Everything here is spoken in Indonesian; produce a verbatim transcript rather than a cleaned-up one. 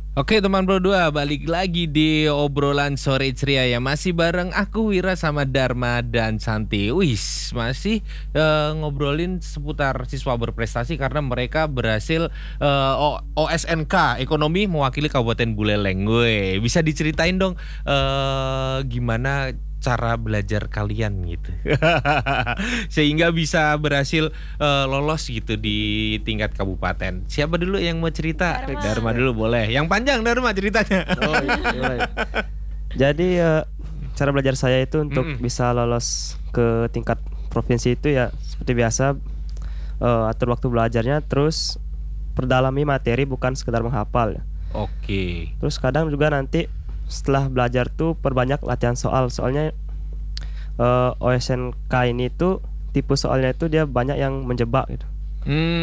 Oke teman Pro dua, balik lagi di obrolan sore ceria ya. Masih bareng aku Wira sama Dharma dan Santi. Wis, masih eh, ngobrolin seputar siswa berprestasi karena mereka berhasil eh, O- OSNK Ekonomi mewakili Kabupaten Buleleng. Gue bisa diceritain dong eh, gimana cara belajar kalian gitu. Sehingga bisa berhasil eh, lolos gitu di tingkat kabupaten. Siapa dulu yang mau cerita? Dharma. Dharma dulu boleh. Yang panjang Dharma ceritanya. Oh iya, boleh. Jadi eh, cara belajar saya itu untuk Mm-mm. bisa lolos ke tingkat provinsi itu ya seperti biasa, eh, atur waktu belajarnya, terus perdalami materi bukan sekedar menghafal ya. Oke. Terus kadang juga nanti setelah belajar tuh perbanyak latihan soal. Soalnya eh, O S N K ini tuh tipe soalnya itu dia banyak yang menjebak gitu. Hmm.